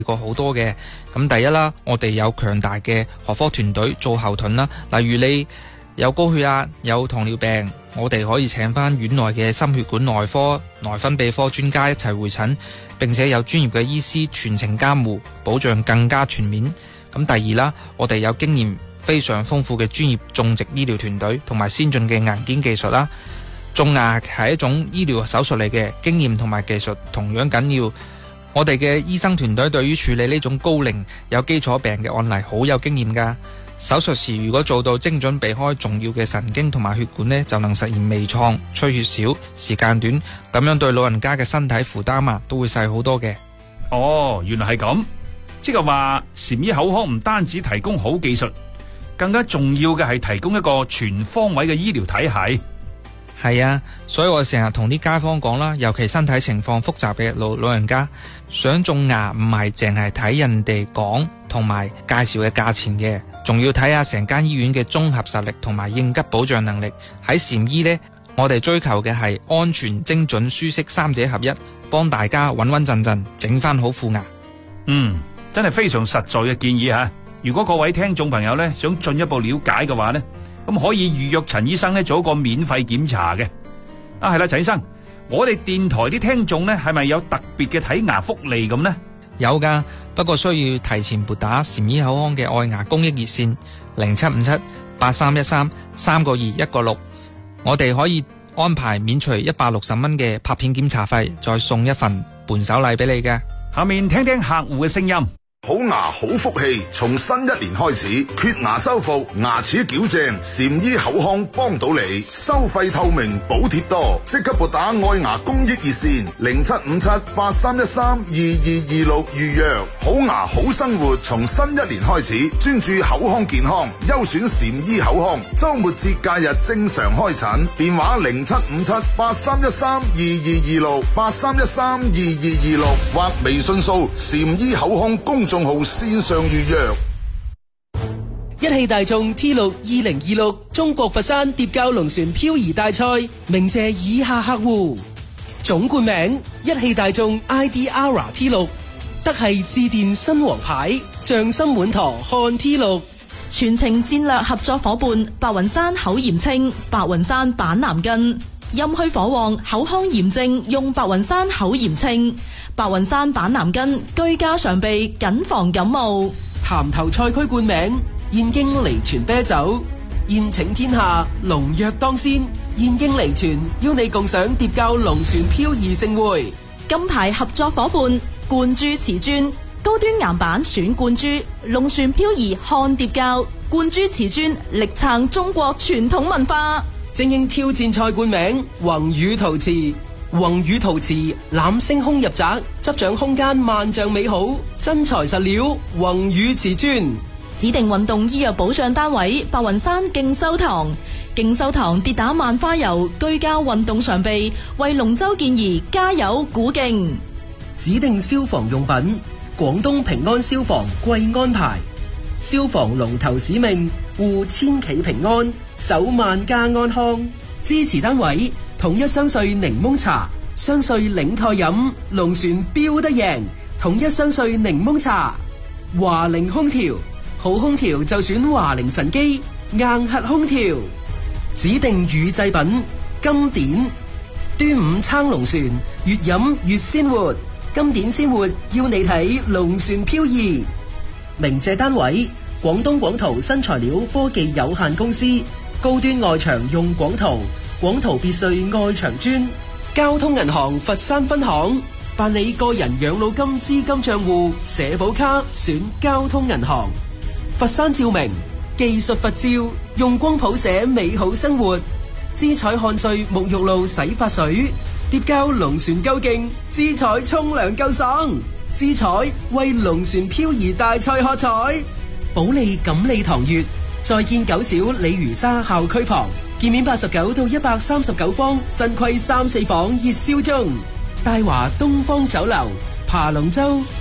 過好多嘅。咁第一啦，我哋有強大嘅學科團隊做後盾啦，例如你有高血壓、有糖尿病，我哋可以請翻院內嘅心血管內科、內分泌科專家一齊會診，並且有專業嘅醫師全程監護，保障更加全面。咁第二啦，我哋有經驗非常豐富嘅專業種植醫療團隊同埋先進嘅硬件技術啦。種牙係一種醫療手術嚟嘅，經驗同埋技術同樣緊要。我哋嘅醫生團隊對於處理呢種高齡有基礎病嘅案例好有經驗㗎。手術時如果做到精準避開重要嘅神經同埋血管呢，就能實現微創、出血少、時間短，咁樣對老人家嘅身體負擔啊都會細好多嘅。 哦，原來係咁，即係話禪醫口腔唔單止提供好技術，更加重要嘅係提供一個全方位嘅醫療體系。 係啊，所以我成日同啲街坊講啦，尤其身體情況複雜嘅老人家，想種牙唔係淨係睇人哋講同埋介紹嘅價錢嘅，仲要睇下成間醫院嘅綜合實力同埋應急保障能力。喺禪醫呢，我哋追求嘅係安全、精準、舒適三者合一，幫大家穩穩陣陣整翻好副牙。 真係非常實在嘅建議吓。如果各位聽眾朋友呢想進一步了解嘅話呢，咁可以預約陳醫生呢做一個免費檢查嘅。係啦，陳醫生，我哋電台啲聽眾呢係咪有特別嘅睇牙福利咁呢？ 有噶，不過需要提前撥打禪醫口腔嘅愛牙公益熱線07578313，3個2，1個6，我哋可以安排免除160蚊嘅拍片檢查費，再送一份伴手禮俾你嘅。 下面聽聽客戶嘅聲音。 好牙好福氣，從新一年開始，缺牙修復、牙齒矯正，禪醫口腔幫到你，收費透明，補貼多，即刻撥打愛牙公益熱線075783132226預約。好牙好生活，從新一年開始，專注口腔健康，優選禪醫口腔，周末節假日正常開診，電話075783132226，83132226或微信掃禪醫口腔公眾號線上預約。 一汽大眾 T6 2026中國佛山疊膠龍船漂移大賽鳴謝以下客戶：總冠名一汽大眾 ID-ARA T6， 德系致電新王牌，匠心滿堂看 T6， 全程戰略合作伙伴白雲山口炎清、白雲山板藍根，陰虛火旺口腔炎症用白雲山口炎清，白雲山板藍根居家常備，謹防感冒。 鹹頭賽區冠名燕京離泉啤酒，宴請天下龍躍當先，燕京離泉邀你共賞疊膠龍船漂移盛會。 金牌合作伙伴冠珠瓷磚，高端岩板選冠珠，龍船漂移看疊膠，冠珠瓷磚力撐中國傳統文化。 精英挑戰賽冠名宏宇陶瓷，宏宇陶瓷攬星空入宅，執掌空間萬丈美好，真材實料宏宇瓷磚。 指定運動醫藥保障單位白雲山勁修堂，勁修堂跌打萬花油居家運動常備，為龍舟健兒加油鼓勁。 指定消防用品廣東平安消防貴安牌，消防龍頭使命護千企平安，守萬家安康。支持單位統一雙穗檸檬茶，雙穗領台飲，龍船標得贏。統一雙穗檸檬茶。華菱空調，好空調就選華菱神機硬核空調。指定乳製品金典，端午撐龍船，越飲越鮮活。金典鮮活要你睇龍船漂移。鳴謝單位廣東廣圖新材料科技有限公司，高端外牆用廣圖，廣圖別墅外牆磚。交通銀行佛山分行，辦理個人養老金資金賬戶社保卡選交通銀行。佛山照明技術佛照，用光譜寫美好生活。姿彩漢萃沐浴露洗髮水，疊膠龍船夠勁，姿彩沖涼夠爽。姿彩為龍船漂移大賽喝彩。保利錦利堂悅，再見九小李如沙校區旁，建面89到139方，新規3、4房熱銷中。大華東方酒樓，爬龍舟